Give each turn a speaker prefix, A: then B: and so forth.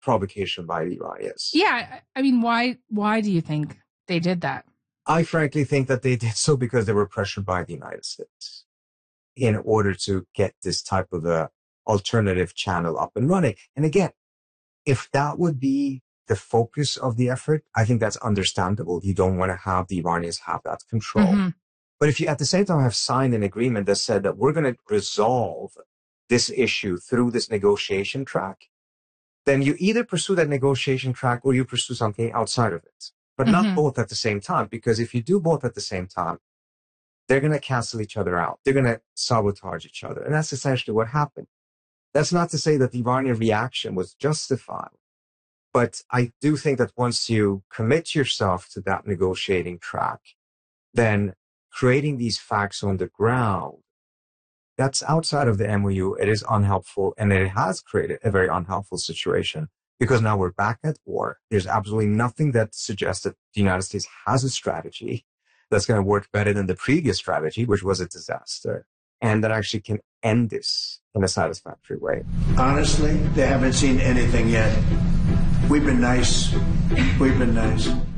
A: provocation by the Iranians.
B: Yeah. I mean, why do you think they did that?
A: I frankly think that they did so because they were pressured by the United States in order to get this type of a alternative channel up and running. And again, if that would be the focus of the effort, I think that's understandable. You don't want to have the Iranians have that control.
B: Mm-hmm.
A: But if you at the same time have signed an agreement that said that we're going to resolve this issue through this negotiation track, then you either pursue that negotiation track or you pursue something outside of it. But not both at the same time, because if you do both at the same time, they're going to cancel each other out. They're going to sabotage each other. And that's essentially what happened. That's not to say that the Iranian reaction was justified. But I do think that once you commit yourself to that negotiating track, then creating these facts on the ground, that's outside of the MOU. It is unhelpful, and it has created a very unhelpful situation because now we're back at war. There's absolutely nothing that suggests that the United States has a strategy that's going to work better than the previous strategy, which was a disaster, and that actually can end this in a satisfactory way.
C: Honestly, they haven't seen anything yet. We've been nice.